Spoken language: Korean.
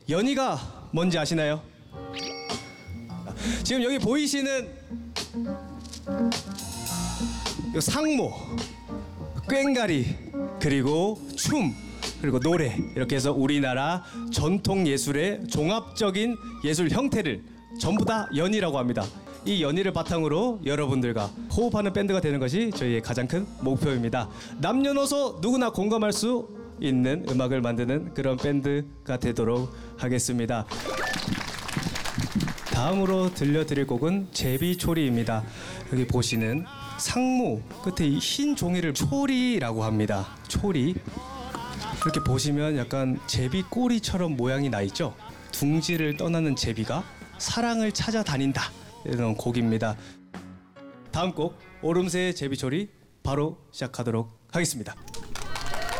연희가 뭔지 아시나요? 지금 여기 보이시는 요 상모, 꽹가리, 그리고 춤, 그리고 노래, 이렇게 해서 우리나라 전통 예술의 종합적인 예술 형태를 전부 다 연희라고 합니다. 이 연희를 바탕으로 여러분들과 호흡하는 밴드가 되는 것이 저희의 가장 큰 목표입니다. 남녀노소 누구나 공감할 수 있는 음악을 만드는 그런 밴드가 되도록 하겠습니다. 다음으로 들려드릴 곡은 제비초리입니다. 여기 보시는 상모 끝에 이 흰 종이를 초리라고 합니다. 초리. 이렇게 보시면 약간 제비 꼬리처럼 모양이 나 있죠? 둥지를 떠나는 제비가 사랑을 찾아다닌다, 이런 곡입니다. 다음 곡 오름세의 제비초리 바로 시작하도록 하겠습니다.